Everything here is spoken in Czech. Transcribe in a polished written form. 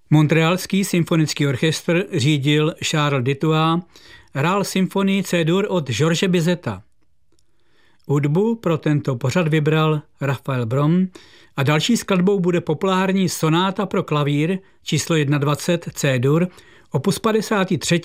Montrealský symfonický orchestr řídil Charles Dutoit, hrál symfonii C-dur od George Bizeta. Hudbu pro tento pořad vybral Raphael Brom a další skladbou bude populární sonáta pro klavír číslo 21 C-dur, opus 53